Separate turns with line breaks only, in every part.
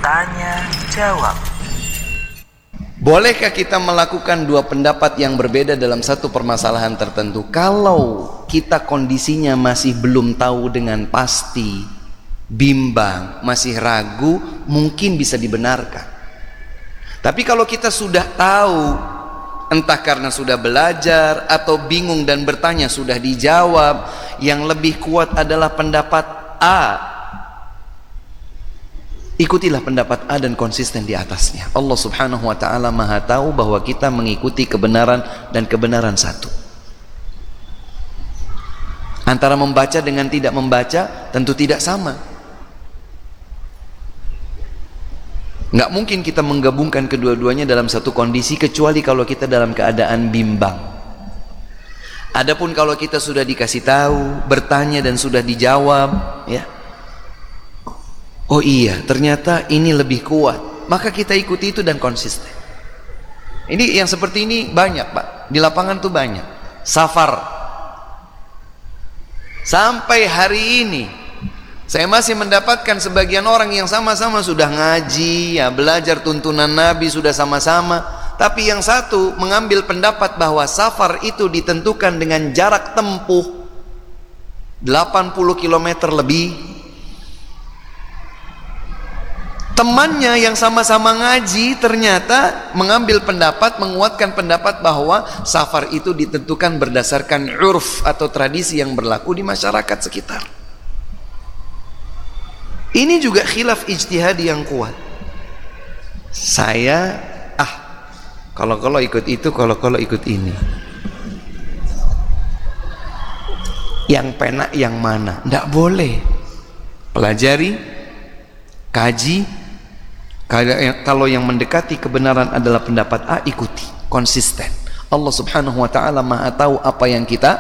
Tanya jawab.
Bolehkah kita melakukan dua pendapat yang berbeda dalam satu permasalahan tertentu kalau kita kondisinya masih belum tahu dengan pasti, bimbang, masih ragu, mungkin bisa dibenarkan. Tapi kalau kita sudah tahu, entah karena sudah belajar atau bingung dan bertanya sudah dijawab, yang lebih kuat adalah pendapat A, ikutilah pendapat A dan konsisten di atasnya. Allah subhanahu wa ta'ala maha tahu bahwa kita mengikuti kebenaran dan kebenaran satu. Antara membaca dengan tidak membaca tentu tidak sama. Nggak mungkin kita menggabungkan kedua-duanya dalam satu kondisi kecuali kalau kita dalam keadaan bimbang. Adapun kalau kita sudah dikasih tahu, bertanya dan sudah dijawab, ya, oh iya, ternyata ini lebih kuat, maka kita ikuti itu dan konsisten. Ini yang seperti ini banyak, Pak. Di lapangan tuh banyak. Safar. Sampai hari ini saya masih mendapatkan sebagian orang yang sama-sama sudah ngaji, ya, belajar tuntunan Nabi sudah sama-sama, tapi yang satu mengambil pendapat bahwa safar itu ditentukan dengan jarak tempuh 80 km lebih. Temannya yang sama-sama ngaji ternyata mengambil pendapat, menguatkan pendapat bahwa safar itu ditentukan berdasarkan urf atau tradisi yang berlaku di masyarakat sekitar. Ini juga khilaf ijtihad yang kuat. Saya kalau ikut itu, kalau ikut ini. Yang penak yang mana? Tidak boleh. Pelajari, kaji. Kalau yang mendekati kebenaran adalah pendapat A, ikuti, konsisten. Allah subhanahu wa ta'ala maha tahu apa yang kita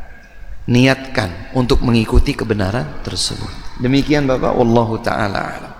niatkan untuk mengikuti kebenaran tersebut. Demikian Bapak, wallahu ta'ala a'lam.